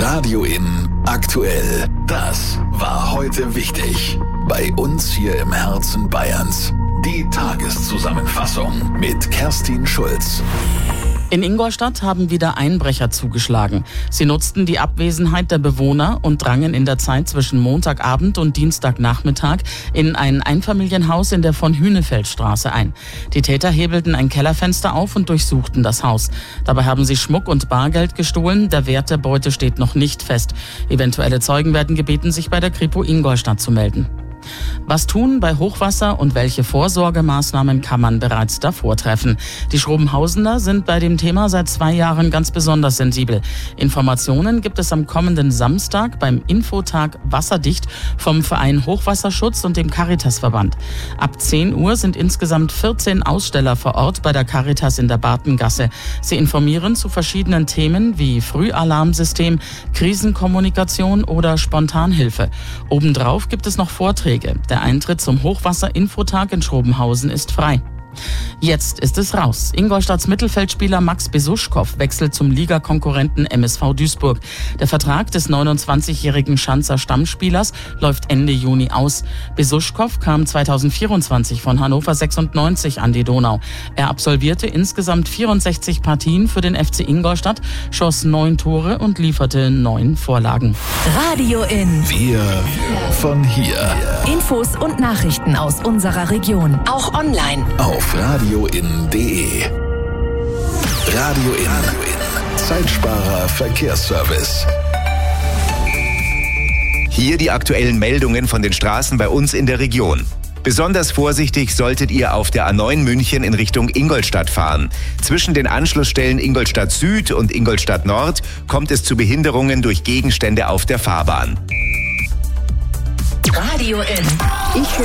Radio In aktuell. Das war heute wichtig. Bei uns hier im Herzen Bayerns. Die Tageszusammenfassung mit Kerstin Schulz. In Ingolstadt haben wieder Einbrecher zugeschlagen. Sie nutzten die Abwesenheit der Bewohner und drangen in der Zeit zwischen Montagabend und Dienstagnachmittag in ein Einfamilienhaus in der Von-Hünefeldt-Straße ein. Die Täter hebelten ein Kellerfenster auf und durchsuchten das Haus. Dabei haben sie Schmuck und Bargeld gestohlen. Der Wert der Beute steht noch nicht fest. Eventuelle Zeugen werden gebeten, sich bei der Kripo Ingolstadt zu melden. Was tun bei Hochwasser und welche Vorsorgemaßnahmen kann man bereits davor treffen? Die Schrobenhausener sind bei dem Thema seit 2 Jahren ganz besonders sensibel. Informationen gibt es am kommenden Samstag beim Infotag Wasserdicht vom Verein Hochwasserschutz und dem Caritasverband. Ab 10 Uhr sind insgesamt 14 Aussteller vor Ort bei der Caritas in der Bartengasse. Sie informieren zu verschiedenen Themen wie Frühalarmsystem, Krisenkommunikation oder Spontanhilfe. Obendrauf gibt es noch Vorträge. Der Eintritt zum Hochwasser-Infotag in Schrobenhausen ist frei. Jetzt ist es raus. Ingolstadts Mittelfeldspieler Max Besuschkow wechselt zum Ligakonkurrenten MSV Duisburg. Der Vertrag des 29-jährigen Schanzer Stammspielers läuft Ende Juni aus. Besuschkow kam 2024 von Hannover 96 an die Donau. Er absolvierte insgesamt 64 Partien für den FC Ingolstadt, schoss 9 Tore und lieferte 9 Vorlagen. Radio In. Wir von hier. Infos und Nachrichten aus unserer Region. Auch online. Auf radioin.de. Radio In. Zeitsparer Verkehrsservice. Hier die aktuellen Meldungen von den Straßen bei uns in der Region. Besonders vorsichtig solltet ihr auf der A9 München in Richtung Ingolstadt fahren. Zwischen den Anschlussstellen Ingolstadt Süd und Ingolstadt Nord kommt es zu Behinderungen durch Gegenstände auf der Fahrbahn. Radio In. Ich höre